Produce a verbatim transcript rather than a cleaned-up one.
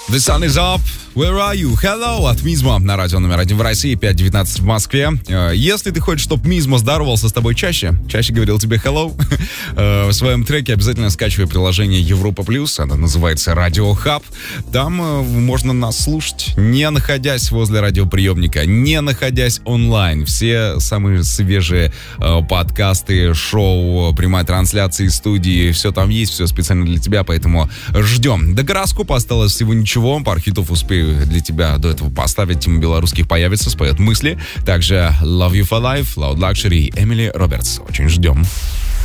The sun is up. Where are you? Hello от Мизмо на радио номер один в России, пять девятнадцать в Москве. Если ты хочешь, чтобы Мизмо здоровался с тобой чаще, чаще говорил тебе hello, в своем треке обязательно скачивай приложение Европа Плюс. Оно называется Радио Хаб. Там можно нас слушать, не находясь возле радиоприемника, не находясь онлайн. Все самые свежие подкасты, шоу, прямая трансляция из студии, все там есть, все специально для тебя, поэтому ждем. До гороскопа осталось всего ничего, пар хитов успею для тебя до этого поставить. Тима Белорусских появится, споет мысли. Также Love You For Life, Loud Luxury, Эмили Робертс. Очень ждем.